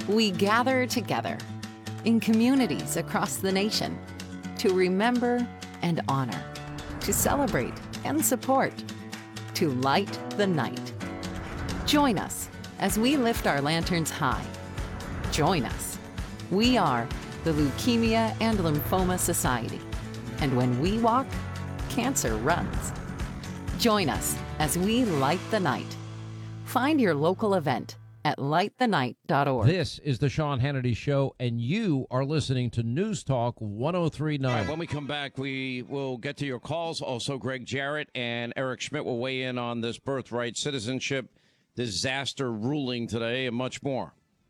We gather together in communities across the nation to remember and honor, to celebrate and support, to light the night. Join us as we lift our lanterns high. Join us. We are the Leukemia and Lymphoma Society. And when we walk, cancer runs. Join us as we light the night. Find your local event at lightthenight.org. This is the Sean Hannity Show, and you are listening to News Talk 1039. When we come back, we will get to your calls. Also, Greg Jarrett and Eric Schmidt will weigh in on this birthright citizenship disaster ruling today and much more.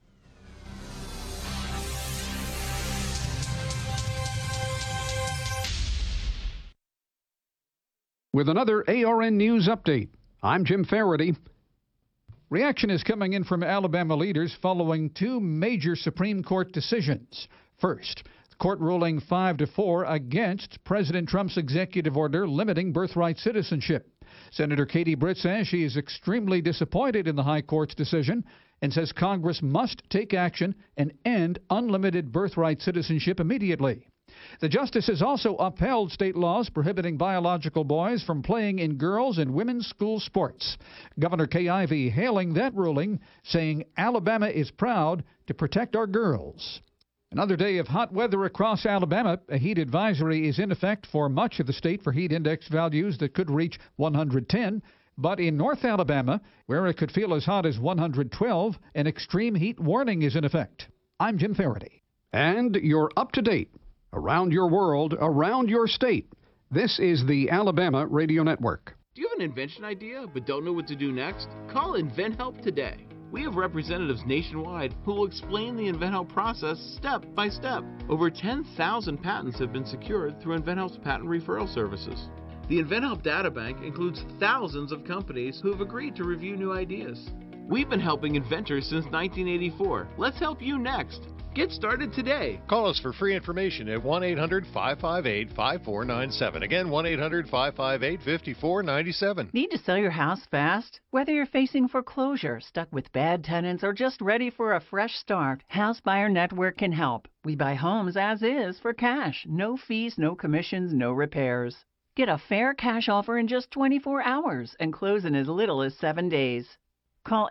With another ARN News update, I'm Jim Faraday. Reaction is coming in from Alabama leaders following two major Supreme Court decisions. First, the court ruling 5-4 against President Trump's executive order limiting birthright citizenship. Senator Katie Britt says she is extremely disappointed in the High Court's decision and says Congress must take action and end unlimited birthright citizenship immediately. The justices also upheld state laws prohibiting biological boys from playing in girls' and women's school sports. Governor Kay Ivey hailing that ruling, saying Alabama is proud to protect our girls. Another day of hot weather across Alabama. A heat advisory is in effect for much of the state for heat index values that could reach 110. But in North Alabama, where it could feel as hot as 112, an extreme heat warning is in effect. I'm Jim Faraday. And you're up to date. Around your world, around your state. This is the Alabama Radio Network. Do you have an invention idea but don't know what to do next? Call InventHelp today. We have representatives nationwide who will explain the InventHelp process step by step. Over 10,000 patents have been secured through InventHelp's patent referral services. The InventHelp Databank includes thousands of companies who have agreed to review new ideas. We've been helping inventors since 1984. Let's help you next. Get started today. Call us for free information at 1-800-558-5497. Again, 1-800-558-5497. Need to sell your house fast? Whether you're facing foreclosure, stuck with bad tenants, or just ready for a fresh start, House Buyer Network can help. We buy homes as is for cash. No fees, no commissions, no repairs. Get a fair cash offer in just 24 hours and close in as little as 7 days. Call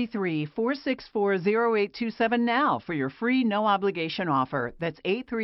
833-464-0827 now for your free no-obligation offer. That's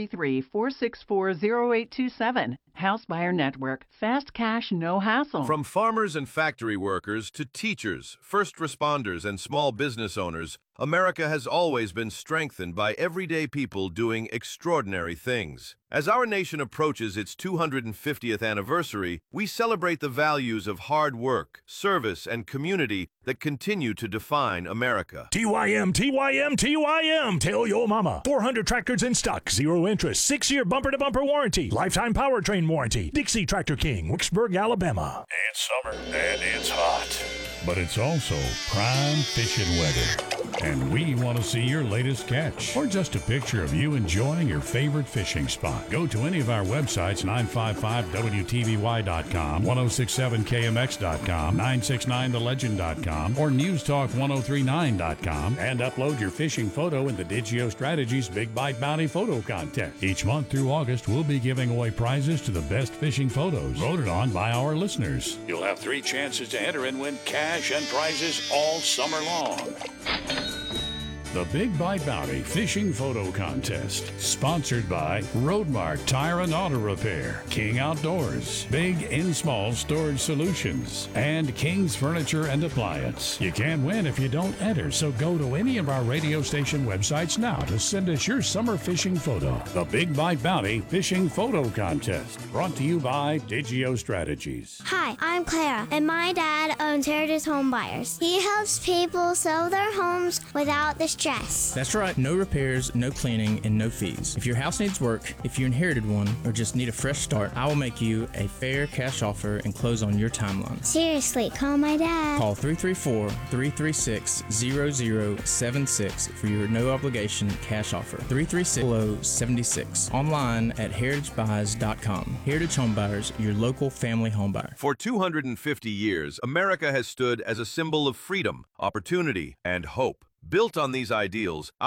833-464-0827. House Buyer Network. Fast cash, no hassle. From farmers and factory workers to teachers, first responders, and small business owners, America has always been strengthened by everyday people doing extraordinary things. As our nation approaches its 250th anniversary, we celebrate the values of hard work, service, and community that continue to define America. TYM, TYM, TYM. Tell your mama. 400 tractors in stock, 0 interest, 6-year bumper-to-bumper warranty, lifetime powertrain warranty. Dixie Tractor King, Wicksburg, Alabama. It's summer and it's hot, but it's also prime fishing weather. And we want to see your latest catch or just a picture of you enjoying your favorite fishing spot. Go to any of our websites, 955wtvy.com, 1067kmx.com, 969thelegend.com, or newstalk1039.com, and upload your fishing photo in the Digio Strategies Big Bite Bounty Photo Contest. Each month through August, we'll be giving away prizes to the best fishing photos voted on by our listeners. You'll have 3 chances to enter and win cash and prizes all summer long. The Big Bite Bounty Fishing Photo Contest, sponsored by Roadmark Tire and Auto Repair, King Outdoors, Big and Small Storage Solutions, and King's Furniture and Appliance. You can't win if you don't enter, so go to any of our radio station websites now to send us your summer fishing photo. The Big Bite Bounty Fishing Photo Contest, brought to you by Digio Strategies. Hi, I'm Clara, and my dad owns Heritage Home Buyers. He helps people sell their homes without the stress. That's right. No repairs, no cleaning, and no fees. If your house needs work, if you inherited one, or just need a fresh start, I will make you a fair cash offer and close on your timeline. Seriously, call my dad. Call 334-336-0076 for your no-obligation cash offer. 336-0076. Online at heritagebuys.com. Heritage Home Buyers, your local family home buyer. For 250 years, America has stood as a symbol of freedom, opportunity, and hope. Built on these ideals,